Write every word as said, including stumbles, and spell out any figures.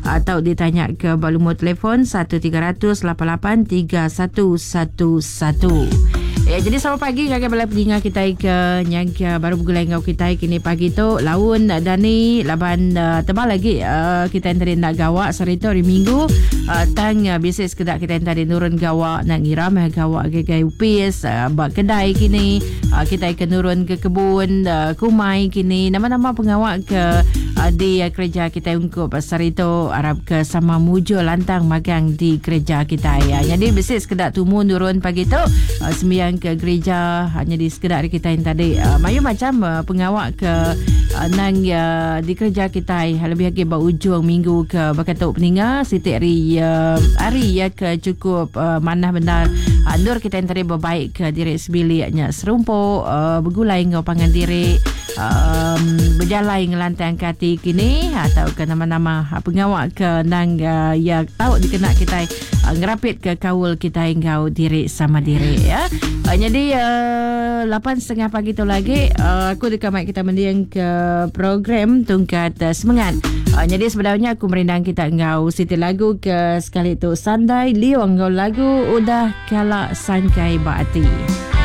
atau ditanya ke balumur telefon satu tiga kosong kosong lapan lapan tiga satu satu satu. Ya, jadi selamat pagi kakak balai pendengar kita ke yang baru bergulai ngau kita kini pagi tu laun dan ni laban uh, tebal lagi uh, kita yang tadi nak gawak serita hari minggu uh, tang uh, bisnes kedak kita yang tadi nurun gawak nak ngiram gawak gegai upis uh, buat kedai kini uh, kita akan nurun ke kebun uh, kumai kini nama-nama pengawak ke uh, di uh, kerja kita untuk serita Arab ke sama mujo lantang magang di kerja kita ya. Jadi bisnes kedak tumu nurun pagi tu uh, sembiang ke gereja hanya di sekedar kita yang tadi uh, mayu macam uh, pengawak ke uh, nang uh, di kerja kita lebih lagi berujung minggu ke berkatuk peninga Siti hari uh, hari ya ke cukup uh, manah benar uh, nur kita yang tadi berbaik ke diri sebiliknya serumpuk uh, bergulai ngau pangan diri um, berjalan ngelantai angkati kini atau ke nama-nama uh, pengawak ke nang uh, ya tahu dikenal kita uh, ngerapit ke kaul kita ngau diri sama diri ya. Uh, jadi uh, lapan setengah pagi tu lagi uh, aku dekat mic kita mendiang ke program Tungkat uh, Semangat. Uh, jadi sebenarnya aku merindang kita ngau Siti lagu ke sekali tu Sandai Liong ngau lagu udah kalak sangkai baati.